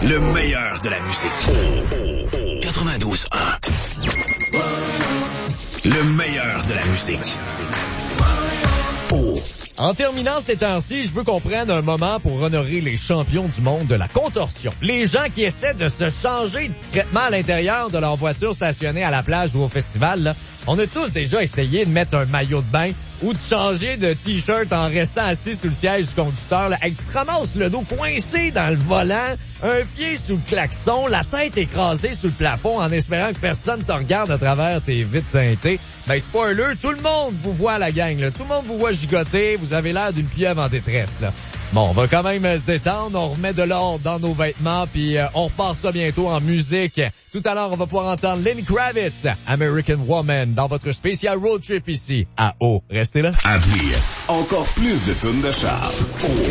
Le meilleur de la musique. 92.1. Le meilleur de la musique. En terminant ces temps-ci, je veux qu'on prenne un moment pour honorer les champions du monde de la contorsion. Les gens qui essaient de se changer discrètement à l'intérieur de leur voiture stationnée à la plage ou au festival, là. On a tous déjà essayé de mettre un maillot de bain ou de changer de t-shirt en restant assis sous le siège du conducteur. Là. Hey, tu te ramasses le dos coincé dans le volant, un pied sous le klaxon, la tête écrasée sous le plafond en espérant que personne te regarde à travers tes vitres teintées. Ben, spoiler, tout le monde vous voit, la gang, là. Tout le monde vous voit gigoter. Vous avez l'air d'une pieuvre en détresse, là. Bon, on va quand même se détendre. On remet de l'ordre dans nos vêtements, puis on repart ça bientôt en musique. Tout à l'heure, on va pouvoir entendre Lenny Kravitz, American Woman, dans votre spécial road trip ici, à O. Restez là. À venir, encore plus de tunes de char.